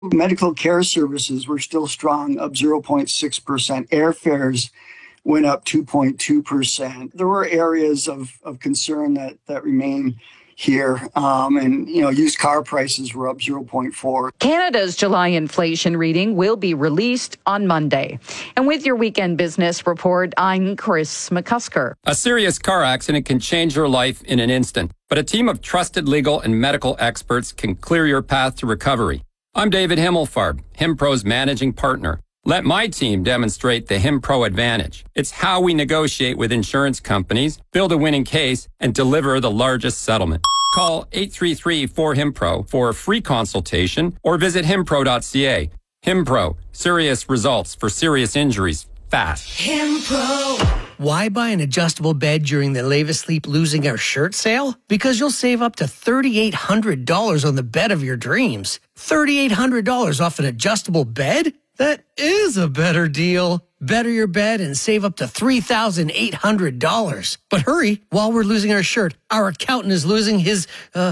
Medical care services were still strong, up 0.6%. Airfares went up 2.2%. There were areas of concern that remain here. Used car prices were up 0.4. Canada's July inflation reading will be released on Monday. And with your weekend business report, I'm Chris McCusker. A serious car accident can change your life in an instant, but a team of trusted legal and medical experts can clear your path to recovery. I'm David Himmelfarb, HimPro's managing partner. Let my team demonstrate the HimPro advantage. It's how we negotiate with insurance companies, build a winning case, and deliver the largest settlement. Call 833-4HIMPRO for a free consultation or visit himpro.ca. HimPro, serious results for serious injuries, fast. HimPro. Why buy an adjustable bed during the Lave Asleep Losing Our Shirt sale? Because you'll save up to $3,800 on the bed of your dreams. $3,800 off an adjustable bed? That is a better deal. Better your bed and save up to $3,800. But hurry, while we're losing our shirt, our accountant is losing his,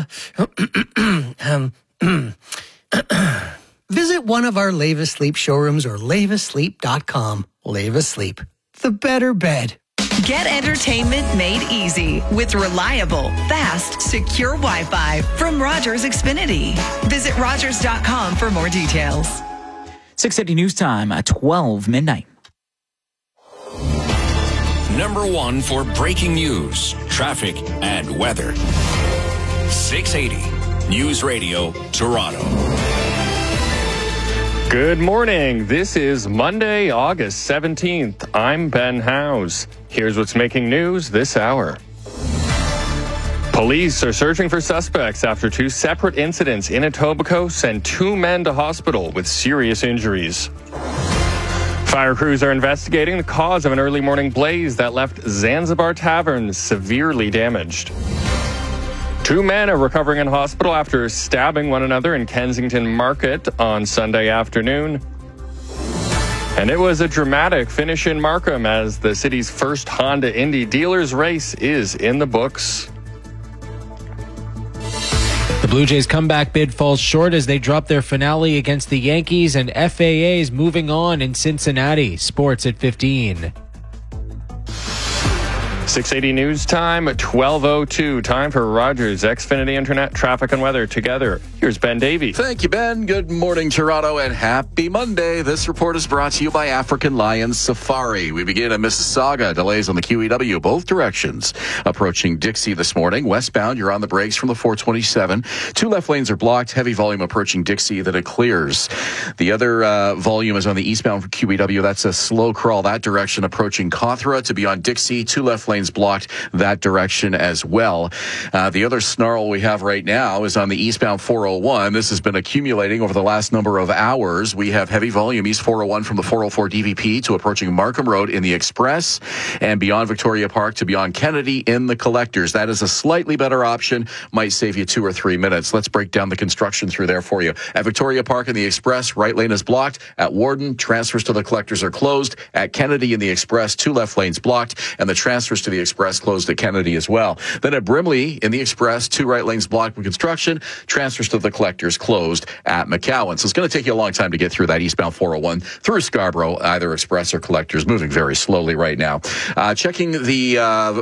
Visit one of our Lave Asleep showrooms or laveasleep.com. Lave Asleep, the better bed. Get entertainment made easy with reliable, fast, secure Wi-Fi from Rogers Xfinity. Visit Rogers.com for more details. 6:50 news time at 12 midnight. Number one for breaking news, traffic, and weather. 680 News Radio, Toronto. Good morning. This is Monday, August 17th. I'm Ben Howes. Here's what's making news this hour. Police are searching for suspects after two separate incidents in Etobicoke sent two men to hospital with serious injuries. Fire crews are investigating the cause of an early morning blaze that left Zanzibar Tavern severely damaged. Two men are recovering in hospital after stabbing one another in Kensington Market on Sunday afternoon. And it was a dramatic finish in Markham as the city's first Honda Indy dealers race is in the books. The Blue Jays' comeback bid falls short as they drop their finale against the Yankees, and FAA's moving on in Cincinnati. Sports at 15. 680 news time, 12:02. Time for Rogers Xfinity Internet traffic and weather together. Here's Ben Davey. Thank you, Ben. Good morning, Toronto, and happy Monday. This report is brought to you by African Lion Safari. We begin at Mississauga. Delays on the QEW both directions. Approaching Dixie this morning. Westbound, you're on the brakes from the 427. Two left lanes are blocked. Heavy volume approaching Dixie, then it clears. The other volume is on the eastbound for QEW. That's a slow crawl that direction approaching Cawthra to be on Dixie. Two left lanes blocked that direction as well. The other snarl we have right now is on the eastbound 401. This has been accumulating over the last number of hours. We have heavy volume east 401 from the 404 DVP to approaching Markham Road in the Express and beyond Victoria Park to beyond Kennedy in the Collectors. That is a slightly better option. Might save you 2 or 3 minutes. Let's break down the construction through there for you. At Victoria Park in the Express, right lane is blocked. At Warden, transfers to the Collectors are closed. At Kennedy in the Express, two left lanes blocked, and the transfers to the Express closed at Kennedy as well. Then at Brimley in the Express, two right lanes blocked with construction. Transfers to the Collectors closed at McCowan. So it's going to take you a long time to get through that eastbound 401 through Scarborough, either Express or Collectors, moving very slowly right now. Checking the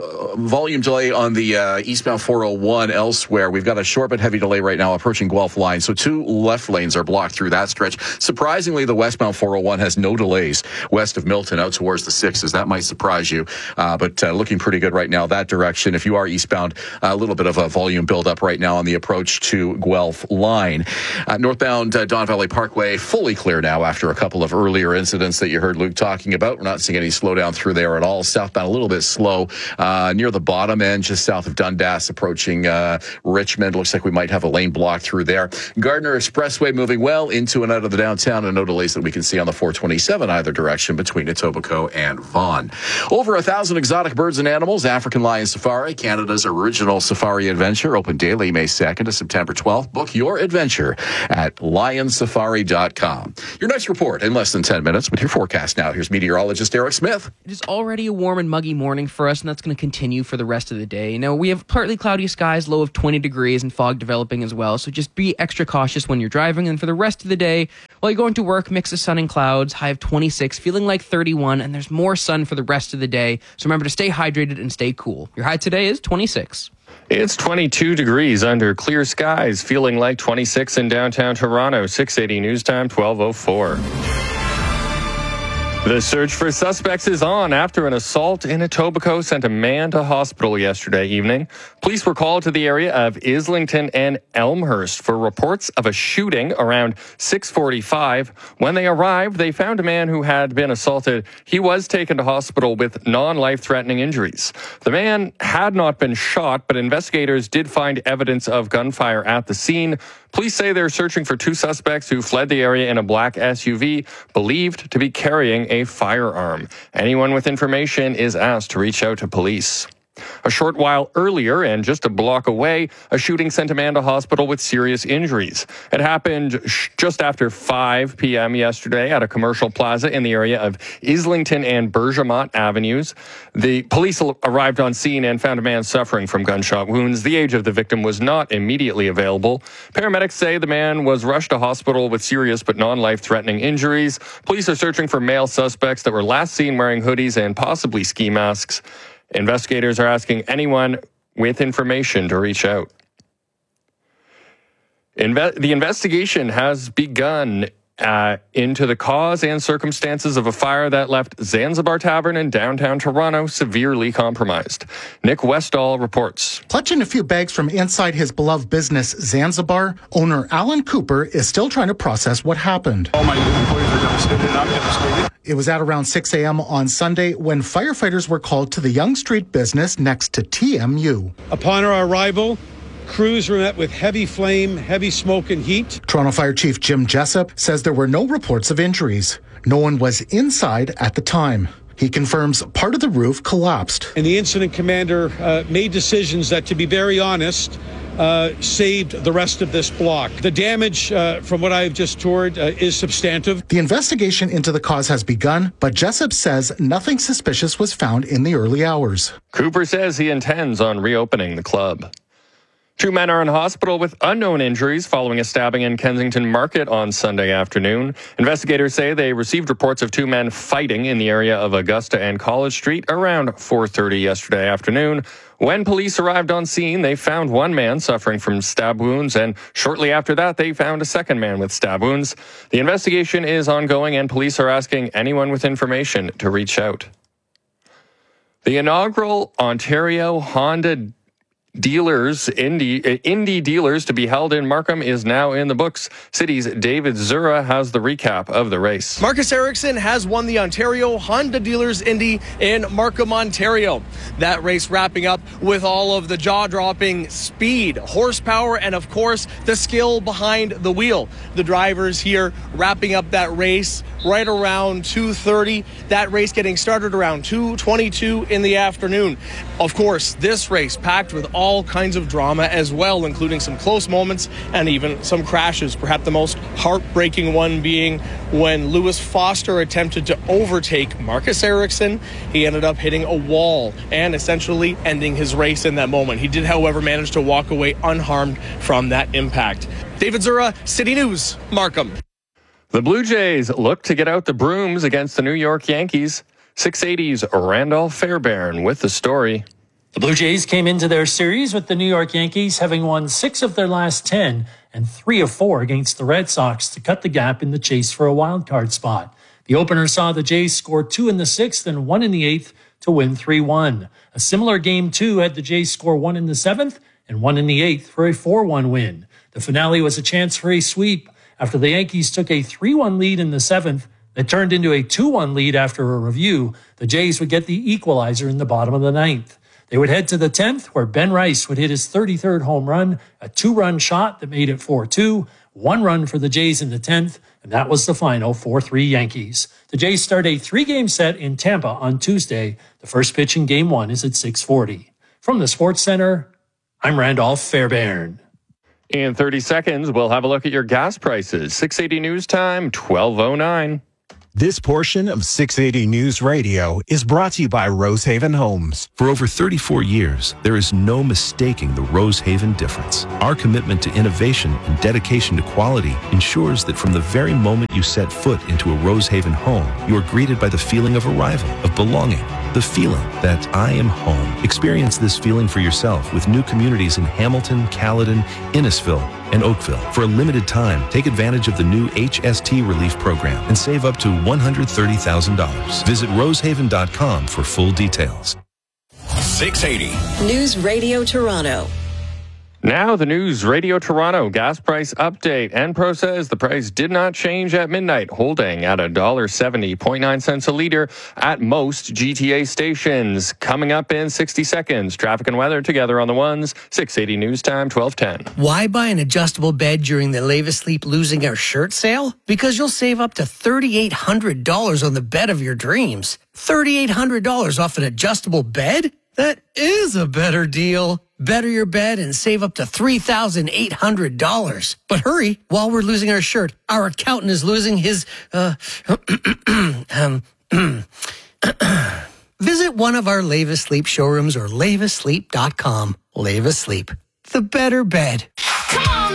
volume delay on the eastbound 401 elsewhere. We've got a short but heavy delay right now approaching Guelph line. So two left lanes are blocked through that stretch. Surprisingly, the westbound 401 has no delays west of Milton out towards the 6s. That might surprise you, but looking pretty good right now that direction. If you are eastbound, a little bit of a volume buildup right now on the approach to Guelph line. Northbound Don Valley Parkway fully clear now after a couple of earlier incidents that you heard Luke talking about. We're not seeing any slowdown through there at all. Southbound a little bit slow near the bottom end, just south of Dundas, approaching Richmond. Looks like we might have a lane blocked through there. Gardner Expressway moving well into and out of the downtown, and no delays that we can see on the 427 either direction between Etobicoke and Vaughan. Over 1,000 exotic birds and animals. African Lion Safari, Canada's original safari adventure, open daily May 2nd to September 12th. Book your adventure at lionsafari.com. Your next report in less than 10 minutes with your forecast now. Here's meteorologist Eric Smith. It is already a warm and muggy morning for us, and that's going to continue for the rest of the day. Now, we have partly cloudy skies, low of 20 degrees, and fog developing as well, so just be extra cautious when you're driving. And for the rest of the day, while you're going to work, mix of sun and clouds, high of 26, feeling like 31, and there's more sun for the rest of the day, so remember to stay hydrated and stay cool. Your high today is 26. It's 22 degrees under clear skies, feeling like 26 in downtown Toronto. 680 News Time, 12:04. The search for suspects is on after an assault in Etobicoke sent a man to hospital yesterday evening. Police were called to the area of Islington and Elmhurst for reports of a shooting around 6:45. When they arrived, they found a man who had been assaulted. He was taken to hospital with non-life-threatening injuries. The man had not been shot, but investigators did find evidence of gunfire at the scene. Police say they're searching for two suspects who fled the area in a black SUV, believed to be carrying a firearm. Anyone with information is asked to reach out to police. A short while earlier, and just a block away, a shooting sent a man to hospital with serious injuries. It happened just after 5 p.m. yesterday at a commercial plaza in the area of Islington and Bergamot Avenues. The police arrived on scene and found a man suffering from gunshot wounds. The age of the victim was not immediately available. Paramedics say the man was rushed to hospital with serious but non-life-threatening injuries. Police are searching for male suspects that were last seen wearing hoodies and possibly ski masks. Investigators are asking anyone with information to reach out. The investigation has begun into the cause and circumstances of a fire that left Zanzibar Tavern in downtown Toronto severely compromised. Nick Westall reports. Clutching a few bags from inside his beloved business, Zanzibar, owner Alan Cooper is still trying to process what happened. All my employees are devastated. I'm devastated. It was at around 6 a.m. on Sunday when firefighters were called to the Yonge Street business next to TMU. Upon our arrival, crews were met with heavy flame, heavy smoke and heat. Toronto Fire Chief Jim Jessup says there were no reports of injuries. No one was inside at the time. He confirms part of the roof collapsed. And the incident commander made decisions that, to be very honest, saved the rest of this block. The damage, from what I've just toured, is substantive. The investigation into the cause has begun, but Jessup says nothing suspicious was found in the early hours. Cooper says he intends on reopening the club. 2 men are in hospital with unknown injuries following a stabbing in Kensington Market on Sunday afternoon. Investigators say they received reports of 2 men fighting in the area of Augusta and College Street around 4:30 yesterday afternoon. When police arrived on scene, they found one man suffering from stab wounds, and shortly after that, they found a second man with stab wounds. The investigation is ongoing, and police are asking anyone with information to reach out. The inaugural Ontario Honda Indy Dealers to be held in Markham is now in the books. City's David Zura has the recap of the race. Marcus Ericsson has won the Ontario Honda Dealers Indy in Markham, Ontario. That race wrapping up with all of the jaw-dropping speed, horsepower, and of course the skill behind the wheel. The drivers here wrapping up that race right around 2:30. That race getting started around 2:22 in the afternoon. Of course, this race packed with all kinds of drama as well, including some close moments and even some crashes. Perhaps the most heartbreaking one being when Lewis Foster attempted to overtake Marcus Ericsson. He ended up hitting a wall and essentially ending his race in that moment. He did, however, manage to walk away unharmed from that impact. David Zura, City News, Markham. The Blue Jays look to get out the brooms against the New York Yankees. 680's Randolph Fairbairn with the story. The Blue Jays came into their series with the New York Yankees having won 6 of their last 10 and 3 of 4 against the Red Sox to cut the gap in the chase for a wild card spot. The opener saw the Jays score 2 in the 6th and 1 in the 8th to win 3-1. A similar game 2 had the Jays score 1 in the 7th and 1 in the 8th for a 4-1 win. The finale was a chance for a sweep after the Yankees took a 3-1 lead in the 7th that turned into a 2-1 lead after a review. The Jays would get the equalizer in the bottom of the 9th. They would head to the 10th, where Ben Rice would hit his 33rd home run, a 2-run shot that made it 4-2, 1 run for the Jays in the 10th, and that was the final 4-3 Yankees. The Jays start a 3-game set in Tampa on Tuesday. The first pitch in Game 1 is at 6:40. From the Sports Center, I'm Randolph Fairbairn. In 30 seconds, we'll have a look at your gas prices. 680 News Time, 12:09. This portion of 680 News Radio is brought to you by Rosehaven Homes. For over 34 years, there is no mistaking the Rosehaven difference. Our commitment to innovation and dedication to quality ensures that from the very moment you set foot into a Rosehaven home, you are greeted by the feeling of arrival, of belonging, the feeling that I am home. Experience this feeling for yourself with new communities in Hamilton, Caledon, Innisfil, and Oakville. For a limited time, take advantage of the new HST Relief Program and save up to $130,000. Visit rosehaven.com for full details. 680 News Radio Toronto. Now the News Radio Toronto gas price update. Enpro says the price did not change at midnight, holding at $1.70.9 a liter at most GTA stations. Coming up in 60 seconds, traffic and weather together on the ones. 680 News Time, 12:10. Why buy an adjustable bed during the Leave Asleep Losing Our Shirt sale? Because you'll save up to $3,800 on the bed of your dreams. $3,800 off an adjustable bed? That is a better deal. Better your bed and save up to $3,800. But hurry, while we're losing our shirt, our accountant is losing his, Visit one of our Leave Asleep showrooms or leaveasleep.com. Leave Asleep, the better bed. Come on!